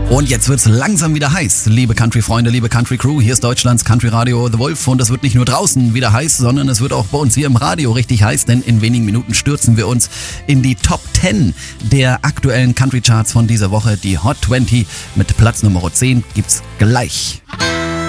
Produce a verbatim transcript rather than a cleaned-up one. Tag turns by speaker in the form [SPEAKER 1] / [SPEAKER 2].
[SPEAKER 1] Und jetzt wird's langsam wieder heiß, liebe Country-Freunde, liebe Country-Crew. Hier ist Deutschlands Country-Radio The Wolf und es wird nicht nur draußen wieder heiß, sondern es wird auch bei uns hier im Radio richtig heiß, denn in wenigen Minuten stürzen wir uns in die Top zehn der aktuellen Country-Charts von dieser Woche. Die Hot zwanzig mit Platz Nummer zehn gibt's gleich.